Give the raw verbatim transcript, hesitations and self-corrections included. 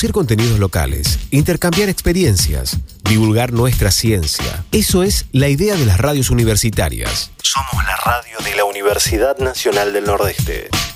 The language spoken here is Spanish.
Producir contenidos locales, intercambiar experiencias, divulgar nuestra ciencia. Eso es la idea de las radios universitarias. Somos la radio de la Universidad Nacional del Nordeste.